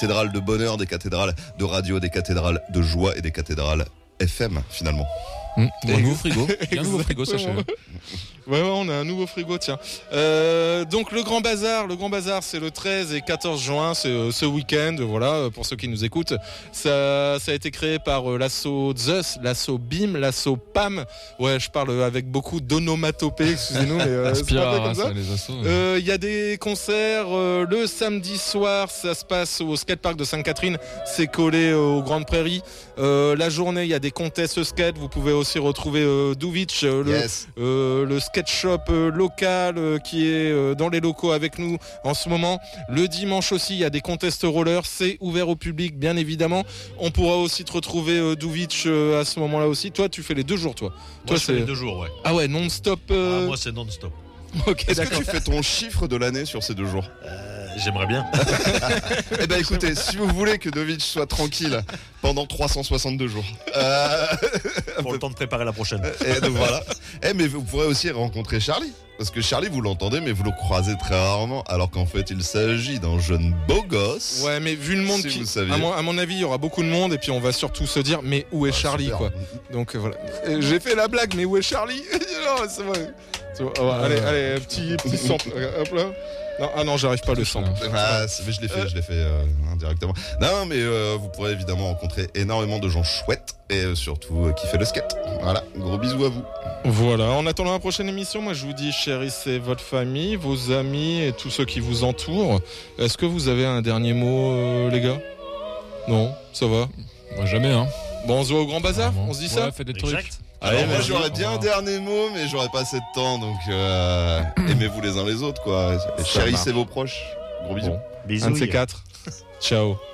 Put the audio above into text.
cathédrales de bonheur, des cathédrales de radio, des cathédrales de joie et des cathédrales FM finalement. Un nouveau frigo. Il y a un nouveau frigo, sachez. Ouais, on a un nouveau frigo, tiens. Donc le Grand Bazar, c'est le 13 et 14 juin, c'est ce week-end, voilà, pour ceux qui nous écoutent. Ça a été créé par l'asso Zeus, l'asso BIM, l'asso PAM. Ouais, je parle avec beaucoup d'onomatopées, excusez-nous, mais c'est pas comme ça. Il y a des concerts le samedi soir, ça se passe au skatepark de Sainte-Catherine, c'est collé aux Grandes Prairies. La journée, il y a des contests skate, vous pouvez aussi retrouver Duvitch, le skate shop local qui est dans les locaux avec nous en ce moment. Le dimanche aussi, il y a des contests rollers, c'est ouvert au public bien évidemment. On pourra aussi te retrouver Duvitch à ce moment-là aussi. Toi, tu fais les 2 jours, toi. Moi, je fais les 2 jours, ouais. Ah ouais, non-stop. Moi, c'est non-stop. Ok, Est-ce d'accord. que tu fais ton chiffre de l'année sur ces 2 jours? J'aimerais bien. Eh ben écoutez, si vous voulez que Dovitch soit tranquille pendant 362 jours, Pour le temps de préparer la prochaine. et donc voilà. Mais vous pourrez aussi rencontrer Charlie. Parce que Charlie, vous l'entendez, mais vous le croisez très rarement. Alors qu'en fait, il s'agit d'un jeune beau gosse. Ouais, mais vu le monde Si vous saviez. à mon avis, il y aura beaucoup de monde et puis on va surtout se dire, mais où est Charlie, super. quoi. Donc voilà. J'ai fait la blague, mais où est Charlie? Non, c'est vrai. Allez, petit sample. Hop là. Non, ah non, j'arrive pas le sample. Mais je l'ai fait indirectement. Non, mais vous pourrez évidemment rencontrer énormément de gens chouettes et surtout qui fait le skate. Voilà, gros bisous à vous. Voilà, en attendant la prochaine émission, moi je vous dis chérissez votre famille, vos amis et tous ceux qui vous entourent. Est-ce que vous avez un dernier mot, les gars? Non, ça va? Moi, jamais, hein. Bon, on se voit au Grand Bazar, Vraiment. on se dit ça? Ouais, faites des Exact. trucs. Alors Allez, moi vas-y. j'aurais bien un dernier mot, mais j'aurais pas assez de temps, donc aimez-vous les uns les autres, quoi. Et Ça chérissez marche. vos proches. Gros bisous. Bon. Bisous. Un de ces 4. Ciao.